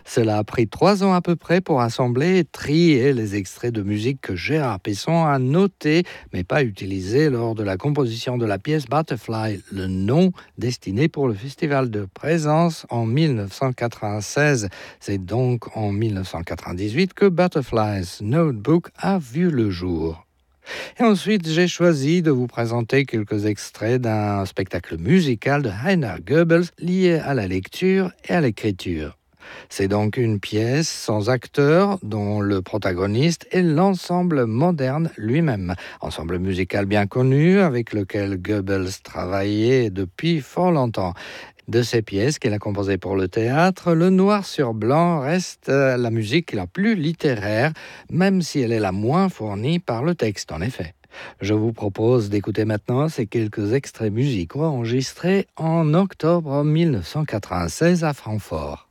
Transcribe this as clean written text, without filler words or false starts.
Cela a pris 3 ans à peu près pour assembler et trier les extraits de musique que Gérard Pesson a notés, mais pas utilisés lors de la composition de la pièce Butterfly, le nom destiné pour le festival de Présence en 1996. C'est donc en 1998 que Butterfly's Notebook a vu le jour. Et ensuite, j'ai choisi de vous présenter quelques extraits d'un spectacle musical de Heiner Goebbels lié à la lecture et à l'écriture. C'est donc une pièce sans acteur dont le protagoniste est l'ensemble moderne lui-même, ensemble musical bien connu avec lequel Goebbels travaillait depuis fort longtemps. De ces pièces qu'il a composées pour le théâtre, le noir sur blanc reste la musique la plus littéraire, même si elle est la moins fournie par le texte, en effet. Je vous propose d'écouter maintenant ces quelques extraits musicaux enregistrés en octobre 1996 à Francfort.